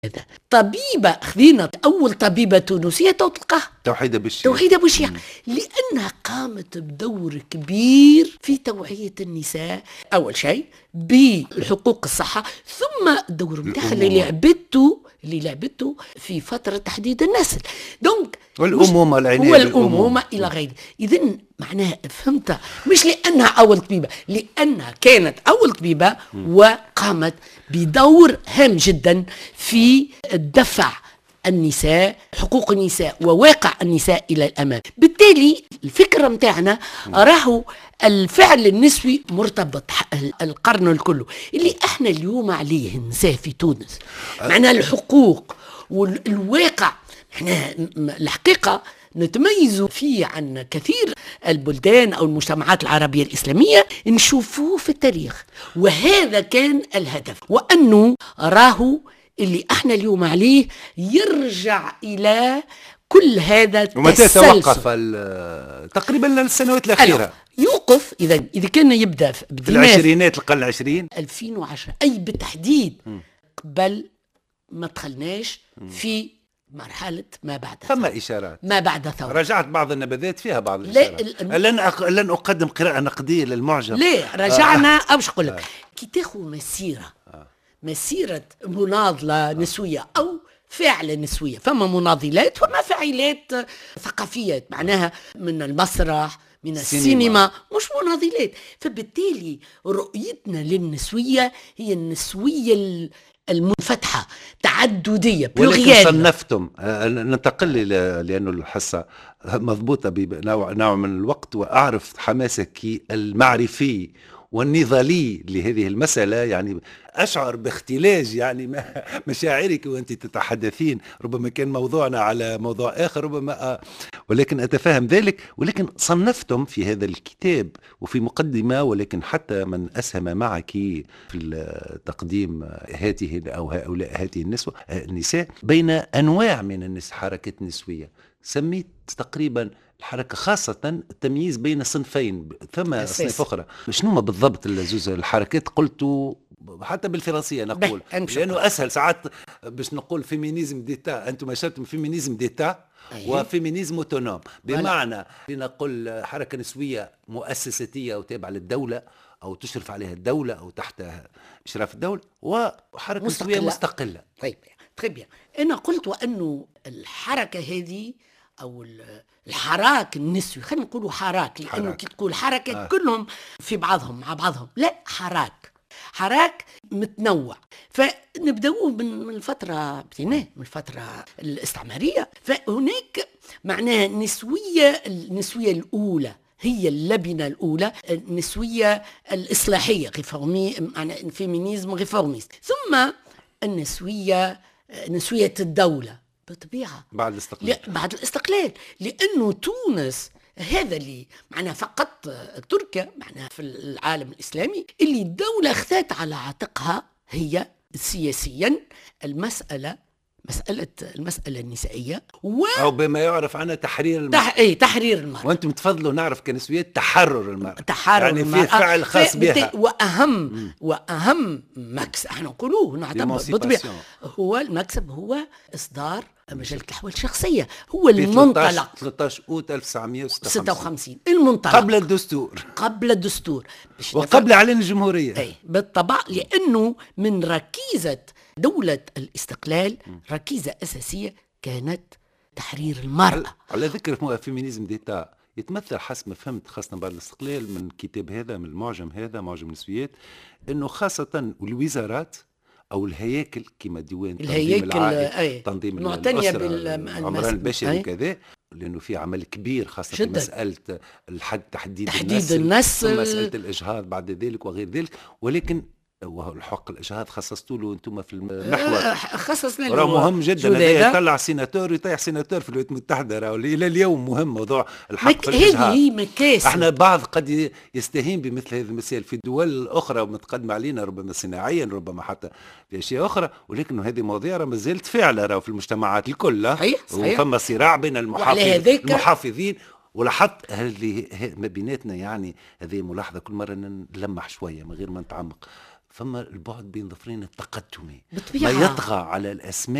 هذا طبيبة خذينا أول طبيبة تونسية تلقاها توحيدة بوشيع لأنها قامت بدور كبير في توعية النساء أول شيء بحقوق الصحة، ثم الدور متاعها اللي لعبته في فترة تحديد النسل، دونك والأمومة إلى غيره. إذن معناها فهمت، مش لأنها أول طبيبة، لأنها كانت أول طبيبة وقامت بدور هام جدا في الدفع النساء، حقوق النساء وواقع النساء إلى الأمام. بالتالي الفكرة متاعنا راهو الفعل النسوي مرتبط القرن الكله اللي احنا اليوم عليه النساء في تونس، معناها الحقوق والواقع. احنا الحقيقة نتميز فيه عن كثير البلدان أو المجتمعات العربية الإسلامية، نشوفوه في التاريخ، وهذا كان الهدف، وأنه راهو اللي احنا اليوم عليه يرجع إلى كل هذا التسلسل. ومتى توقف تقريبا السنوات الأخيرة؟ يوقف إذا كان يبدأ في العشرينات القرن العشرين 2010 أي بالتحديد، قبل ما دخلناش في مرحلة ما بعد ثم إشارات ما بعد ثورة. رجعت بعض النبذات فيها بعض الإشارات. لن أقدم قراءة نقدية للمعجم. ليه رجعنا أو أقول لك كي تاخذ مسيرة مناضلة نسوية أو فعل نسوية، فما مناضلات وما فاعلات ثقافيات، معناها من المسرح من السينما، مش مناضلات. فبالتالي رؤيتنا للنسوية هي النسوية المنفتحة تعددية. ولكن صنفتم، ننتقل لأنه الحصة مضبوطة بنوع من الوقت، وأعرف حماسك المعرفي والنضالي لهذه المسألة، يعني أشعر باختلاج يعني مشاعرك وأنت تتحدثين. ربما كان موضوعنا على موضوع آخر ربما، ولكن أتفهم ذلك. ولكن صنفتم في هذا الكتاب وفي مقدمة، ولكن حتى من أسهم معك في تقديم هذه النساء بين أنواع من حركات نسوية، سميت تقريبا الحركة خاصة التمييز بين صنفين، ثم أصناف أخرى. شنو بالضبط الزوز الحركات؟ قلت حتى بالفرنسية نقول لأنه أسهل ساعات باش نقول فيمينيزم ديتا، أنتم أشرتم فيمينيزم ديتا وفيمينيزم اوتونوم، بمعنى لنقول حركة نسوية مؤسساتية أو تابعة للدولة أو تشرف عليها الدولة أو تحت إشراف الدولة، وحركة نسوية مستقلة. طيب أنا قلت وأنه الحركة هذه أو الحراك النسوي، خلينا نقولوا حراك، لأنه كي تقول حركة كلهم في بعضهم مع بعضهم، لا، حراك متنوع. فنبدأوه من الفترة من الفترة الاستعمارية. فهناك معناها النسوية الأولى هي اللبنة الأولى، النسوية الإصلاحية معنى فيمينيزم غيفورميست، ثم نسوية الدولة بطبيعة بعد الاستقلال، لأنه تونس هذا اللي معناه فقط تركيا معناه في العالم الإسلامي اللي الدولة اخذت على عاتقها هي سياسيا المسألة النسائية أو بما يعرف عنها تحرير المرأة. تحرير المرأة. وأنتم تفضلوا نعرف كنسويات تحرر المرأة، يعني في فعل خاص بها. وأهم مكسب احنا نقولوه نعتبر بطبيعة هو المكسب، هو إصدار مجلة الأحوال الشخصية، هو المنطلق 13 أوت 1956 المنطلق قبل الدستور وقبل إعلان الجمهورية. بالطبع، لأنه من ركيزة دولة الاستقلال ركيزة أساسية كانت تحرير المرأة. على ذكر فيمينيزم ديتا، يتمثل حسب ما فهمت خاصة بعد الاستقلال من الكتاب هذا، من المعجم هذا معجم النسويات، أنه خاصة الوزارات أو الهياكل كما ديوان تنظيم المعتنية بالعمران البشري وكذا، لأنه في عمل كبير خاصة في مسألة تحديد النسل ومسألة الإجهاض بعد ذلك وغير ذلك. ولكن والحق الإجهاض خصصتوا له أنتم في المحور، خصصنا له مهم جدا. هذا يطلع سيناتور ويطيح سيناتور في الولايات المتحدة، إلى اليوم مهم موضوع الحق في الإجهاض. هذه مكاسب. احنا بعض قد يستهين بمثل هذه المسائل في دول أخرى متقدمة علينا، ربما صناعيا ربما حتى في أشياء أخرى، ولكن هذه مواضيع ما زالت فعلا في المجتمعات الكل. وفما صراع بين المحافظين. ولاحظت هذه ما بيناتنا، يعني هذه ملاحظة كل مرة نلمح شوية من غير ما نتعمق فما البعد بين ظفرين التقدمي بالطبيعة. ما يطغى على الأسماء